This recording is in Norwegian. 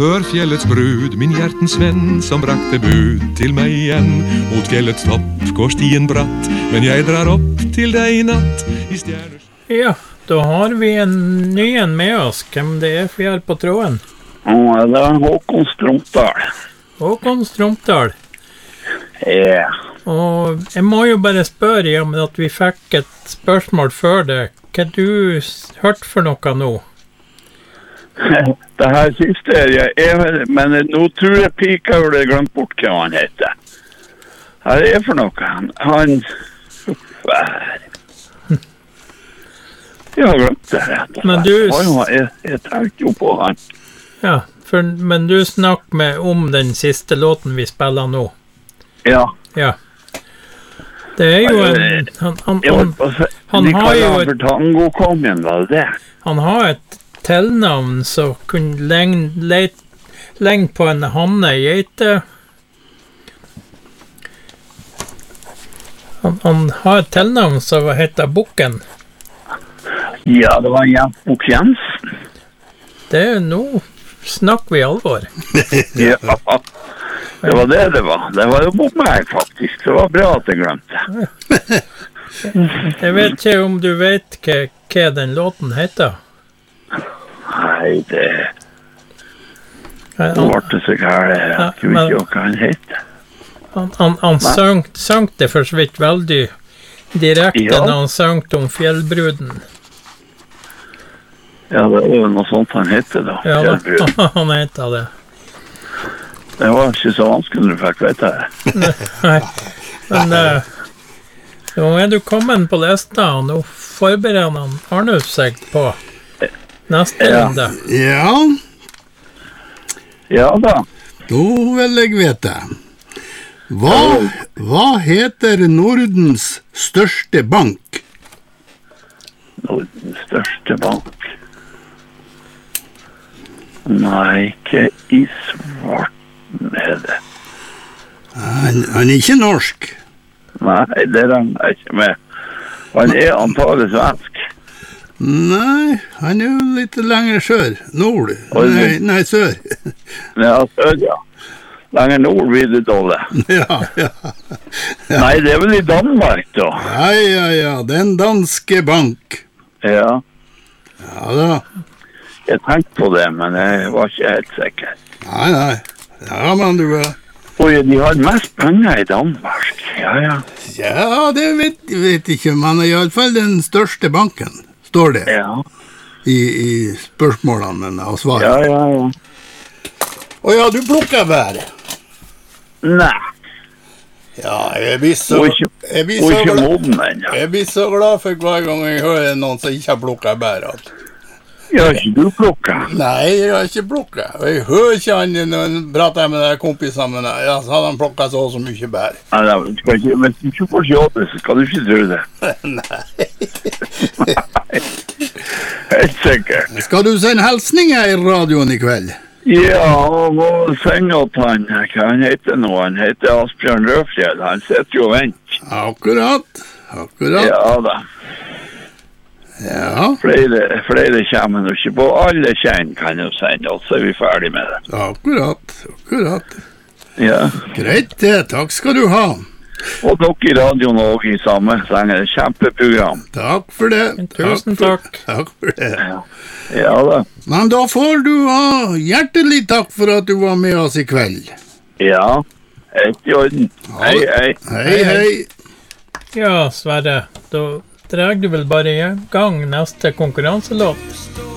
Hør fjellets brud, min hjertens venn, som brakte bud til meg igjen. Mot fjellets topp går stien bratt, men jeg drar opp til deg i natt i stjerners... Ja, da har vi en ny en med oss. Hvem det er for på tråden? Ja, det er Håkon Stromdal. Håkon Stromdal. Ja. Og jeg må jo bare spørre om at vi fikk et spørsmål før det. Hva du hørt for noe nå? Det her siste men nå tror jeg Pika har glemt bort hva han heter. Hva er det for noe? Han jeg har glemt det rett. Men du... Jeg tenkte jo på han. Ja, men du snakker om den siste låten vi spiller nå. Ja. Ja. Det er jo en... Han har jo et... Tangokongen, var det? Han har et tilnavn som kunne lenge på en hanne geite. Han har et tilnavn som heter Bukken. Ja, det var Jens Bukk Jensen. Det er nå snakker vi alvor. Ja, det var det det var. Det var jo på meg faktisk. Det var bra at jeg glemte. Jeg vet ikke om du vet hva den låten heter. Nei, det... Nå ble det så gærlig. Jeg vet ikke hva han heter. Han sang det for så vidt veldig direkte når han sang om fjellbruden. Ja, det var jo noe sånt han heter da. Ja, han heter det. Det var ikke så vanskelig når du fikk vite det. Nei, men nå er du kommet på lista, og nå forbereder han Arnulf seg på neste runde. Ja. Ja da. Nå vil jeg vite. Hva heter Nordens største bank? Nordens største bank? Nei, ikke i Svarten er det. Han er ikke norsk. Nei, det er han ikke med. Han er antagelig svensk. Nei, han er jo litt lenger sør. Nord. Nei, sør. Ja, sør, ja. Lenger nord blir det dårlig. Ja. Nei, det er vel i Danmark da. Ja, den danske bank. Ja. Ja da. Jeg tenkte på det, men jeg var ikke helt sikker. Nei. Ja, men du... Oi, de har mest penger i Danmark. Ja. Ja, det vet ikke, men i alle fall den største banken, står det. Ja. I spørsmålene av svaret. Ja. Og ja, du plukker bær. Nei. Ja, jeg blir så glad for hver gang jeg hører noen som ikke har plukket bær. Ja, ikke du plukket? Nei, jeg har ikke plukket. Og jeg hører ikke han når jeg prater med de kompisene mine. Ja, så hadde han plukket så mye bær. Nei, men hvis du ikke får kjøpe, så skal du ikke tro det. Nei. Helt sikkert. Skal du sende hilsninger i radioen i kveld? Ja, og må sende opp han. Hva han heter nå? Han heter Asbjørn Rødfjell. Han sitter jo og venter. Akkurat. Ja da. Ja. Flere kommer nå ikke på. Alle kjenner kan jo sende, og så er vi ferdig med det. Akkurat. Ja. Greit det, takk skal du ha. Og dere i radioen og i samme senge, kjempeprogram. Takk for det. Tusen takk. Takk for det. Ja da. Men da får du ha hjertelig takk for at du var med oss i kveld. Ja, helt i orden. Hei. Hei. Ja, Sverre, da drar du vel bare i gang neste konkurranselåt.